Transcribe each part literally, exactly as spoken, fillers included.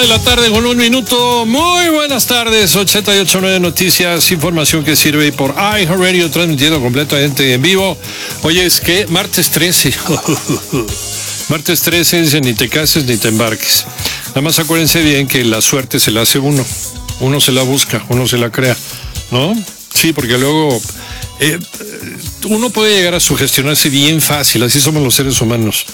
de la tarde con un minuto. Muy buenas tardes, ochenta y ocho punto nueve Noticias, información que sirve por iHeartRadio, transmitiendo completamente en vivo. Oye, es que martes trece. Martes trece dice, ni te cases ni te embarques. Nada más acuérdense bien que la suerte se la hace uno. Uno se la busca, uno se la crea, ¿no? Sí, porque luego eh, uno puede llegar a sugestionarse bien fácil, así somos los seres humanos.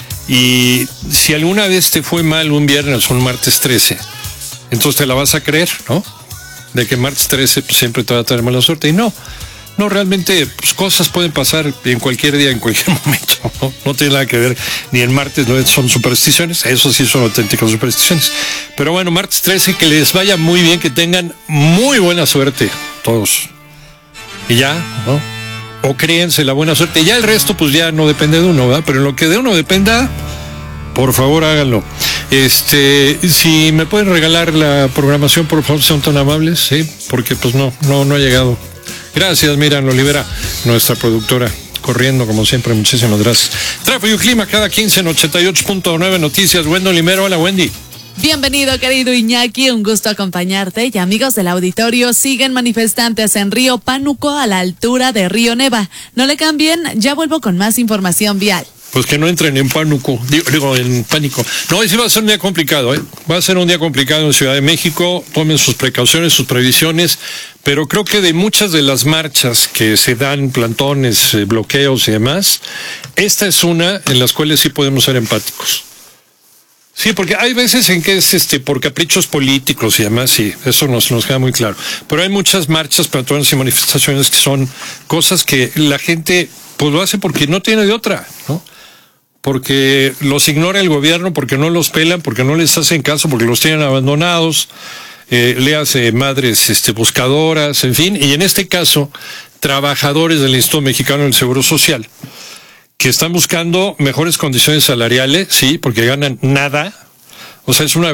Y si alguna vez te fue mal un viernes o un martes trece, entonces te la vas a creer, ¿no? De que martes trece pues, siempre te va a tener mala suerte. Y no, no, realmente pues, cosas pueden pasar en cualquier día, en cualquier momento, ¿no? No tiene nada que ver, ni el martes no son supersticiones, eso sí son auténticas supersticiones. Pero bueno, martes trece, que les vaya muy bien, que tengan muy buena suerte todos. Y ya, ¿no? O créense la buena suerte. Ya el resto, pues ya no depende de uno, ¿verdad? Pero en lo que de uno dependa, por favor háganlo. Este, si me pueden regalar la programación, por favor, sean tan amables, sí, porque pues no, no, no ha llegado. Gracias, Miriam Olivera, nuestra productora, corriendo como siempre, muchísimas gracias. Tráfico y clima cada quince en ochenta y ocho punto nueve Noticias. Wendy Limero, hola Wendy. Bienvenido, querido Iñaki, un gusto acompañarte. Y amigos del auditorio, siguen manifestantes en Río Pánuco a la altura de Río Neva. No le cambien, ya vuelvo con más información vial. Pues que no entren en pánico, digo, digo en pánico. No, hoy sí va a ser un día complicado, ¿eh? Va a ser un día complicado en Ciudad de México. Tomen sus precauciones, sus previsiones, pero creo que de muchas de las marchas que se dan, plantones, eh, bloqueos y demás, esta es una en las cuales sí podemos ser empáticos. Sí, porque hay veces en que es este por caprichos políticos y demás, sí, eso nos, nos queda muy claro. Pero hay muchas marchas, plantones y manifestaciones que son cosas que la gente pues lo hace porque no tiene de otra, ¿no? Porque los ignora el gobierno, porque no los pelan, porque no les hacen caso, porque los tienen abandonados, eh, le hace madres este, buscadoras, en fin, y en este caso, trabajadores del Instituto Mexicano del Seguro Social, que están buscando mejores condiciones salariales, sí, porque ganan nada, o sea, es una